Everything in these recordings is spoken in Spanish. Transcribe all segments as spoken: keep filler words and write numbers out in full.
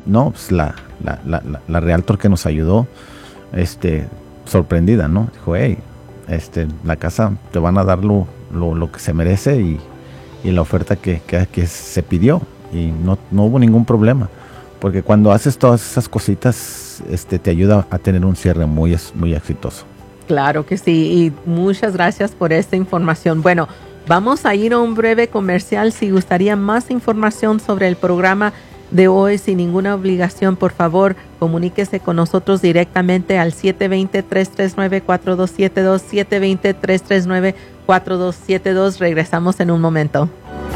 no, pues la, la, la, la, la realtor que nos ayudó, este, sorprendida, ¿no? Dijo, hey, este, la casa te van a dar lo, lo, lo que se merece y, y la oferta que, que, que se pidió, y no, no hubo ningún problema, porque cuando haces todas esas cositas, este, te ayuda a tener un cierre muy, muy exitoso. Claro que sí, y muchas gracias por esta información. Bueno, vamos a ir a un breve comercial. Si gustaría más información sobre el programa de hoy, sin ninguna obligación, por favor, comuníquese con nosotros directamente al siete dos cero, tres tres nueve, cuatro dos siete dos, siete dos cero, tres tres nueve, cuatro dos siete dos. Regresamos en un momento.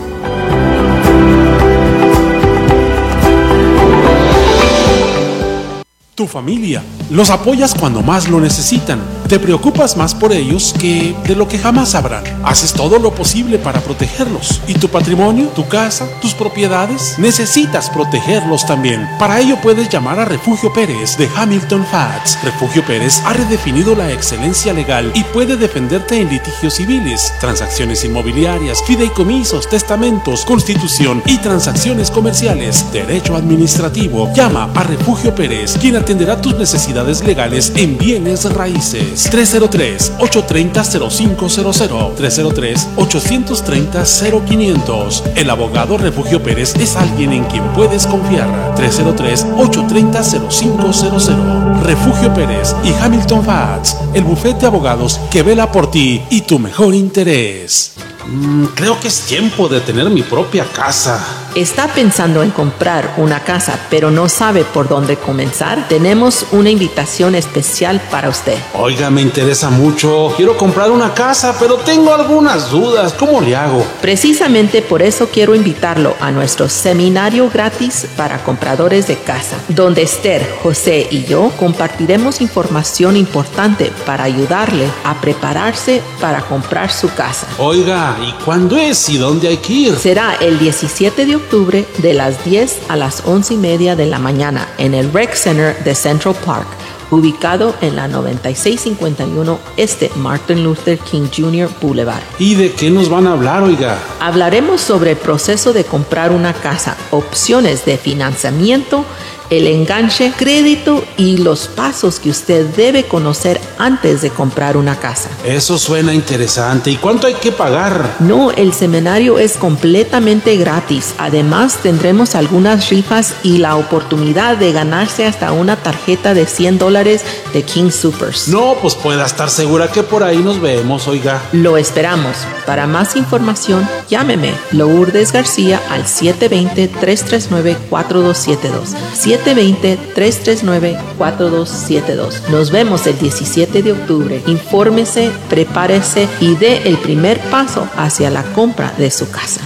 Tu familia. Los apoyas cuando más lo necesitan. Te preocupas más por ellos que de lo que jamás sabrán. Haces todo lo posible para protegerlos. ¿Y tu patrimonio, tu casa, tus propiedades? Necesitas protegerlos también. Para ello puedes llamar a Refugio Pérez de Hamilton Fats. Refugio Pérez ha redefinido la excelencia legal y puede defenderte en litigios civiles, transacciones inmobiliarias, fideicomisos, testamentos, constitución y transacciones comerciales. Derecho administrativo. Llama a Refugio Pérez, quien atenderá tus necesidades legales en bienes raíces. tres cero tres, ocho tres cero, cero cinco cero cero. tres cero tres, ocho tres cero, cero quinientos. El abogado Refugio Pérez es alguien en quien puedes confiar. tres cero tres, ocho tres cero, cero cinco cero cero. Refugio Pérez y Hamilton Fats, el bufete de abogados que vela por ti y tu mejor interés. Mm, creo que es tiempo de tener mi propia casa. ¿Está pensando en comprar una casa, pero no sabe por dónde comenzar? Tenemos una invitación especial para usted. Oiga, me interesa mucho. Quiero comprar una casa, pero tengo algunas dudas. ¿Cómo le hago? Precisamente por eso quiero invitarlo a nuestro seminario gratis para compradores de casa, donde Esther, José y yo compartiremos información importante para ayudarle a prepararse para comprar su casa. Oiga, ¿y cuándo es y dónde hay que ir? Será el diecisiete de octubre de las diez a las once y media de la mañana en el Rec Center de Central Park, ubicado en la noventa y seis cincuenta y uno Este Martin Luther King junior Boulevard. ¿Y de qué nos van a hablar, oiga? Hablaremos sobre el proceso de comprar una casa, opciones de financiamiento, el enganche, crédito y los pasos que usted debe conocer antes de comprar una casa. Eso suena interesante. ¿Y cuánto hay que pagar? No, el seminario es completamente gratis. Además, tendremos algunas rifas y la oportunidad de ganarse hasta una tarjeta de cien dólares de King Supers. No, pues pueda estar segura que por ahí nos vemos, oiga. Lo esperamos. Para más información, llámeme Lourdes García al siete dos cero, tres tres nueve, cuatro dos siete dos. siete dos cero, tres tres nueve, cuatro dos siete dos. Nos vemos el diecisiete de octubre. Infórmese, prepárese y dé el primer paso hacia la compra de su casa.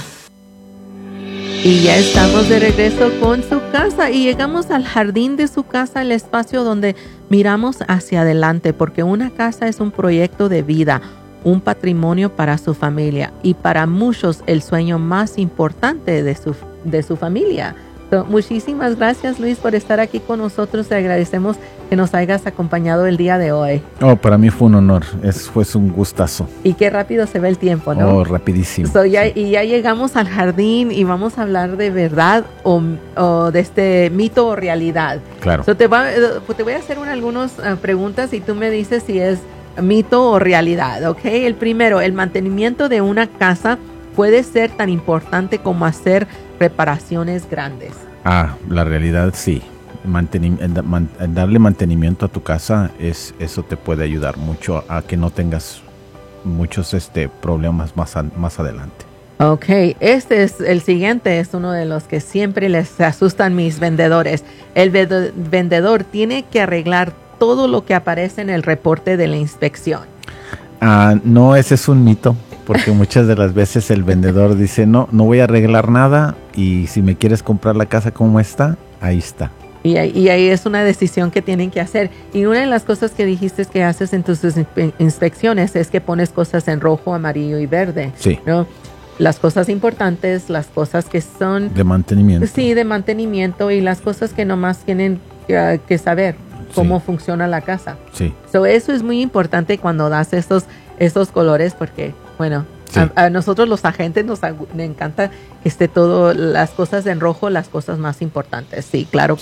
Y ya estamos de regreso con su casa y llegamos al jardín de su casa, el espacio donde miramos hacia adelante, porque una casa es un proyecto de vida, un patrimonio para su familia y para muchos el sueño más importante de su, de su familia. So, muchísimas gracias, Luis, por estar aquí con nosotros. Te agradecemos que nos hayas acompañado el día de hoy. Oh, para mí fue un honor, es, fue un gustazo. Y qué rápido se ve el tiempo, ¿no? Oh, rapidísimo. So, ya, sí. Y ya llegamos al jardín y vamos a hablar de verdad o, o de este mito o realidad. Claro. So, te, va, te voy a hacer una, algunas uh, preguntas y tú me dices si es mito o realidad, ¿ok? El primero, el mantenimiento de una casa puede ser tan importante como hacer reparaciones grandes. Ah, la realidad sí. Manteni- man- darle mantenimiento a tu casa, es eso te puede ayudar mucho a que no tengas muchos este, problemas más, a, más adelante. Ok, este es el siguiente, es uno de los que siempre les asustan mis vendedores. El ved- vendedor tiene que arreglar todo lo que aparece en el reporte de la inspección. Ah, no, ese es un mito, porque muchas de las veces el vendedor dice, no, no voy a arreglar nada y si me quieres comprar la casa como está, ahí está. Y ahí, y ahí es una decisión que tienen que hacer. Y una de las cosas que dijiste que haces en tus inspecciones es que pones cosas en rojo, amarillo y verde. Sí. ¿No? Las cosas importantes, las cosas que son... De mantenimiento. Sí, de mantenimiento y las cosas que nomás tienen uh, que saber cómo sí. funciona la casa. Sí. So, eso es muy importante cuando das estos, estos colores porque, bueno, sí. a, a nosotros los agentes nos, nos encanta que esté todo, las cosas en rojo, las cosas más importantes. Sí, claro